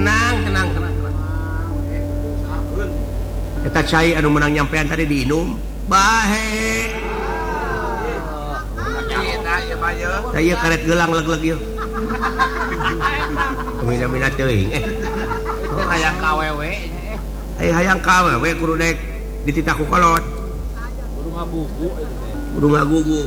tenang kita cai anu menang nyampean tadi diinum bahe saya karet gelang leg-leg yuk mina teuing hayang kawewe hayang kawewe kudu dek dititaku kolot kudu ngagugu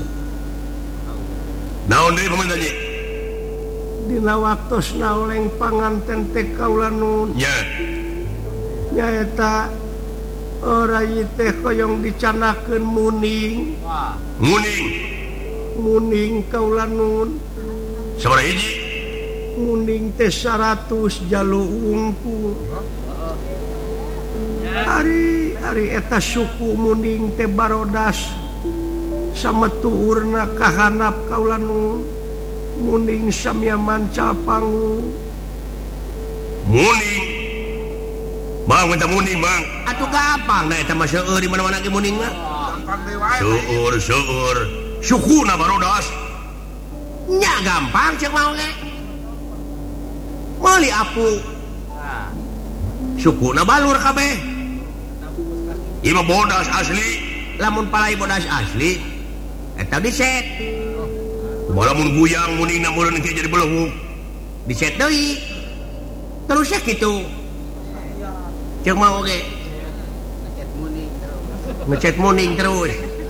naon deui pamain tadi dina waktosna oleng panganten teh kaula nun nya nyaeta rai teh koyong dicanakeun muning kaula nun sabaraha hiji muning teh 100 jalu unggul hari eta suku muning teh barodas sametuurna kahanap kaula nun muning samya mancal pangu muning bang minta muning bang atuh gampang da eta mah seueur di mana-mana ge muning mah seueur sukuna barodas nya gampang ceuk mau ge meuli apu sukuna balur kabeh ieu mah bodas asli lamun palai bodas asli eta diset balamun guyang muningna meureun kieu jadi belehuk diset deui terus ya kitu ceuk mau ge ngecet muning terus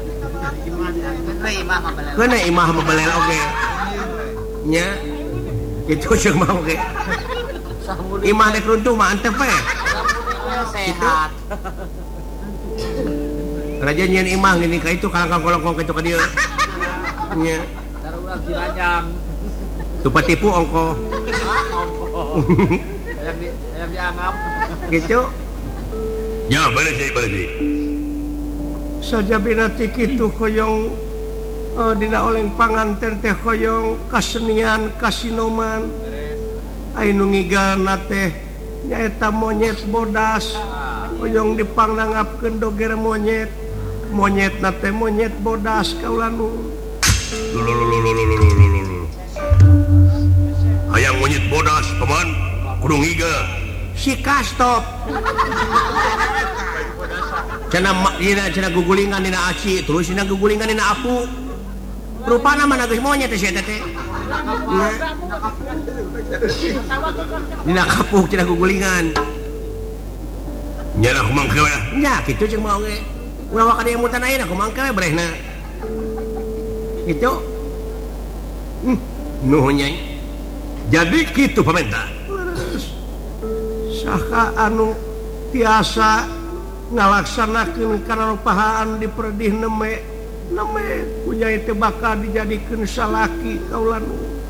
kena imah mabelel oge nya kitu ceuk mau ge imah dek runtuh mah antep we sehat raja nyeun imah gini ka itu kalangkang kolongkong kitu ka dieu nya darurat Cilajang tu patipu ongko yang dianggap gitu ya balik deui saja binati kitu koyong dina oleng panganten teh koyong kasenian kasinoman anu ngigalna teh nyaeta monyet bodas koyong dipangnangapkeun doger monyet na teh monyet bodas kaula nu hayang monyet bodas paman kudu ngigel si kastop cenah gugulingan dina aci terus dina gugulingan dina apu rupana mana geus monyet teh eta teh dina kapuk cenah gugulingan nyana kumangke we nya kitu jeung mau ge ulah ka dieu mutan ayeuna kumangke we brehna kitu nuhun nyai jadi kitu pamenta saha anu tiasa ngalaksanakeun kana pahaan diperdih neme ku nyai teh bakal dijadikeun salaki kaula nu